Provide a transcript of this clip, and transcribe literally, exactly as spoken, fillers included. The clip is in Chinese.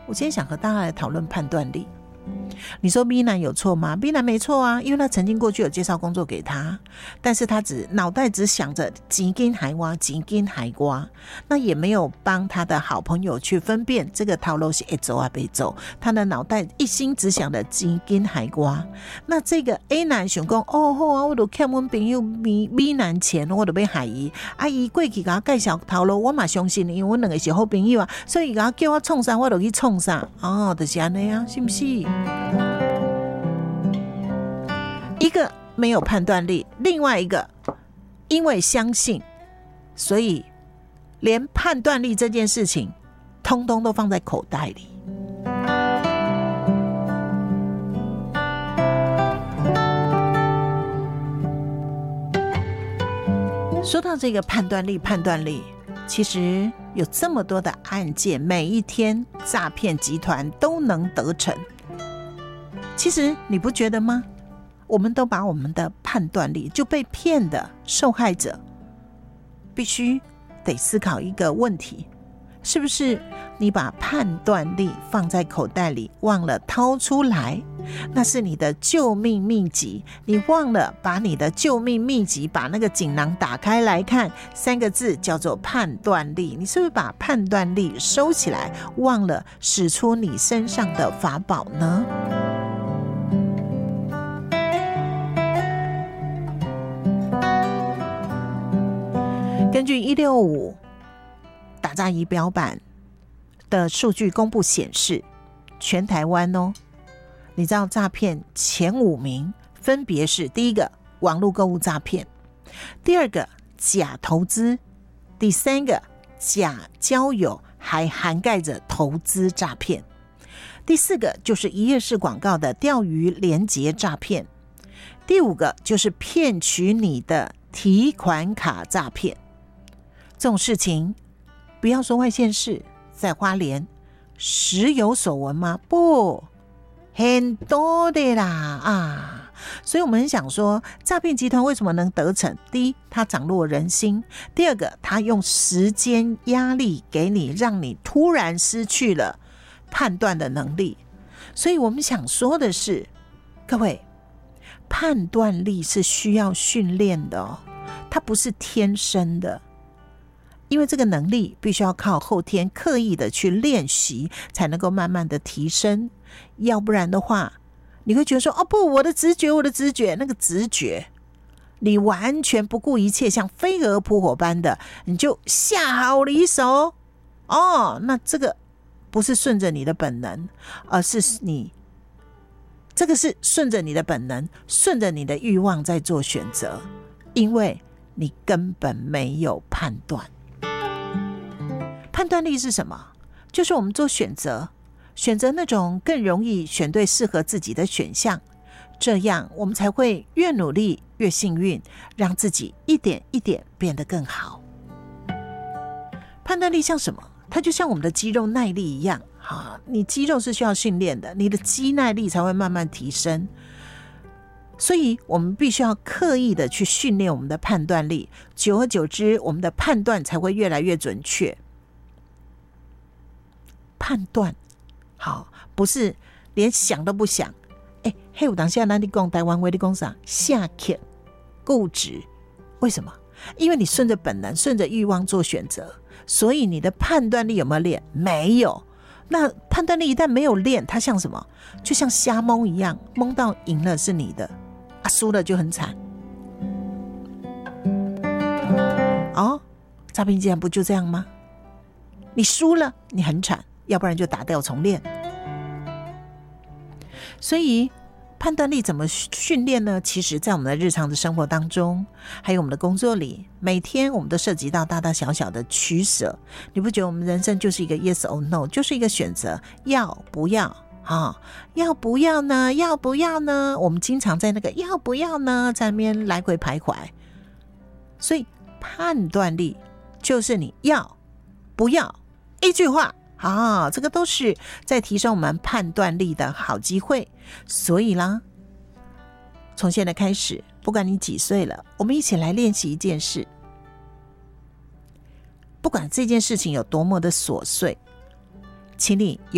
我今天想和大家来讨论判断力。你说 B 男有错吗？ B 男没错啊，因为他曾经过去有介绍工作给他，但是他只脑袋只想着钱跟海瓜，钱跟海瓜，那也没有帮他的好朋友去分辨这个套路是会走啊不走，他的脑袋一心只想着钱跟海瓜。那这个 A 男想说哦好啊，我就欠我朋友 B, B 男钱，我就要害伊，啊伊过去给他介绍套路，我嘛相信，因为我两个是好朋友啊，所以给他叫我创啥我就去创啥，哦就是这样啊，是不是？一个没有判断力，另外一个因为相信，所以连判断力这件事情通通都放在口袋里。说到这个判断力判断力，其实有这么多的案件，每一天诈骗集团都能得逞，其实你不觉得吗？我们都把我们的判断力，就被骗的受害者必须得思考一个问题，是不是你把判断力放在口袋里忘了掏出来，那是你的救命秘籍，你忘了把你的救命秘籍把那个锦囊打开来看，三个字叫做判断力，你是不是把判断力收起来，忘了使出你身上的法宝呢？根据一六五打诈仪表板的数据公布显示，全台湾哦，你知道诈骗前五名分别是：第一个网络购物诈骗，第二个假投资，第三个假交友，还涵盖着投资诈骗，第四个就是一页式广告的钓鱼连结诈骗，第五个就是骗取你的提款卡诈骗。这种事情不要说外县市，在花莲时有所闻吗？不，很多的啦啊！所以我们很想说，诈骗集团为什么能得逞？第一，他掌握人心；第二个，他用时间压力给你，让你突然失去了判断的能力。所以我们想说的是，各位，判断力是需要训练的哦，它不是天生的。因为这个能力必须要靠后天刻意的去练习，才能够慢慢的提升，要不然的话，你会觉得说，哦不，我的直觉，我的直觉，那个直觉，你完全不顾一切，像飞蛾扑火般的，你就下好离手，哦，那这个不是顺着你的本能，而是你，这个是顺着你的本能，顺着你的欲望在做选择，因为你根本没有判断。判断力是什么？就是我们做选择，选择那种更容易选对适合自己的选项，这样我们才会越努力越幸运，让自己一点一点变得更好。判断力像什么？它就像我们的肌肉耐力一样，啊，你肌肉是需要训练的，你的肌耐力才会慢慢提升。所以我们必须要刻意的去训练我们的判断力，久而久之，我们的判断才会越来越准确。判断好，不是连想都不想。哎，嘿，有当下咱你讲台湾话，你讲啥？下欠固执。为什么？因为你顺着本能、顺着欲望做选择，所以你的判断力有没有练？没有。那判断力一旦没有练，它像什么？就像瞎蒙一样，蒙到赢了是你的，啊，输了就很惨。哦，诈骗集团不就这样吗？你输了，你很惨。要不然就打掉重练。所以判断力怎么训练呢？其实在我们的日常的生活当中，还有我们的工作里，每天我们都涉及到大大小小的取舍。你不觉得我们人生就是一个 yes or no， 就是一个选择，要不要啊？要不要呢？要不要呢？我们经常在那个要不要呢在那边来回徘徊。所以判断力就是你要不要，一句话啊，这个都是在提升我们判断力的好机会。所以啦，从现在开始，不管你几岁了，我们一起来练习一件事。不管这件事情有多么的琐碎，请你